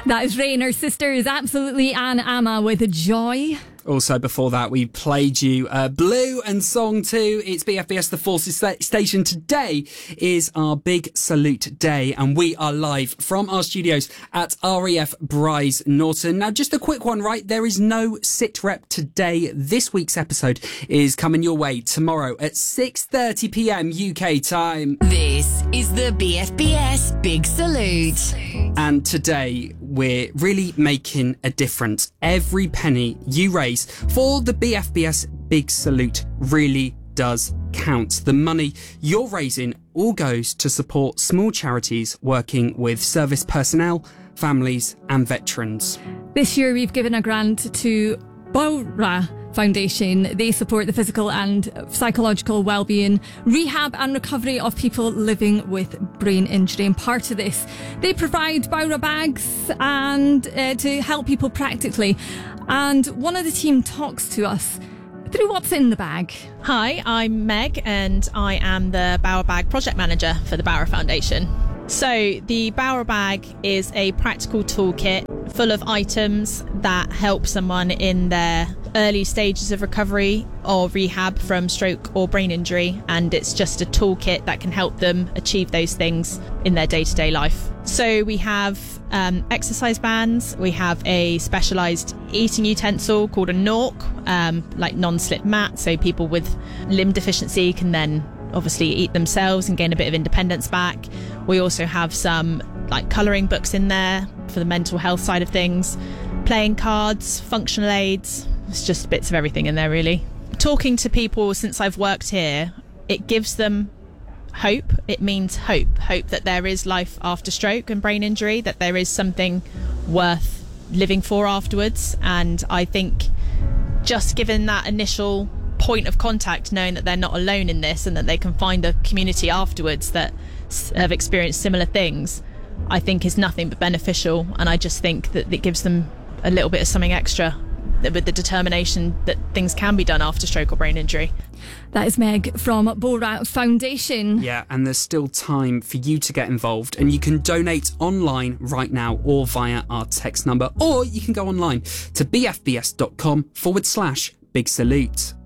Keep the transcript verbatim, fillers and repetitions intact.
That is Rain. Her sister is absolutely Anne Amma with Joy. Also, before that, we played you uh, Blue and Song two. It's B F B S The Forces sta- Station. Today is our Big Salute Day, and we are live from our studios at R A F Bryce Norton. Now, just a quick one, right? There is no sit rep today. This week's episode is coming your way tomorrow at six thirty p m U K time. This is the B F B S Big Salute. And today, we're really making a difference. Every penny you raise for the B F B S Big Salute really does count. The money you're raising all goes to support small charities working with service personnel, families and veterans. This year we've given a grant to Bowra Foundation. They support the physical and psychological well-being, rehab and recovery of people living with brain injury. And part of this, they provide Bowra bags and uh, to help people practically. And one of the team talks to us through what's in the bag. Hi, I'm Meg and I am the Bowra Bag Project Manager for the Bowra Foundation. So the Bowra Bag is a practical toolkit full of items that help someone in their early stages of recovery or rehab from stroke or brain injury, and it's just a toolkit that can help them achieve those things in their day-to-day life. So we have um, exercise bands, we have a specialised eating utensil called a N O R C, um, like non-slip mat, so people with limb deficiency can then obviously eat themselves and gain a bit of independence back. We also have some like colouring books in there for the mental health side of things, playing cards, functional aids. It's just bits of everything in there, really. Talking to people since I've worked here, it gives them hope. It means hope. Hope that there is life after stroke and brain injury, that there is something worth living for afterwards. And I think just given that initial point of contact, knowing that they're not alone in this and that they can find a community afterwards that have experienced similar things, I think is nothing but beneficial. And I just think that it gives them a little bit of something extra with the determination that things can be done after stroke or brain injury. That is Meg from Bowra Foundation. Yeah, and there's still time for you to get involved, and you can donate online right now or via our text number, or you can go online to bfbs.com forward slash big salute.